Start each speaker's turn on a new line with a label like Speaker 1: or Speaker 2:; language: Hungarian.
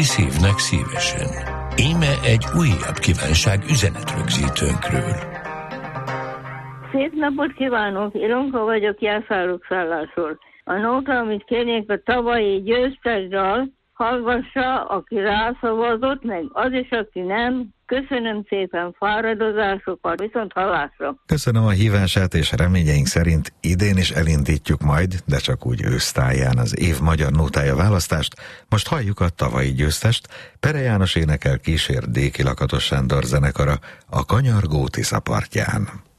Speaker 1: Szívnek szívesen. Íme egy újabb kívánság üzenetrögzítőnkről.
Speaker 2: Szép napot kívánok, Ilonka vagyok Jászárok szállásról. A nóta, amit kérnék, a tavalyi győztes dal, hallgassa, aki rászavazott, meg az is, aki nem. Köszönöm szépen fáradozásokat, viszont hallásra.
Speaker 3: Köszönöm a hívását, és reményeink szerint idén is elindítjuk majd, de csak úgy ősztáján az év magyar nótája választást. Most halljuk a tavalyi győztest. Pere János énekel, kísér Déki Lakatos Sándor zenekara a Kanyargó Tisza partján.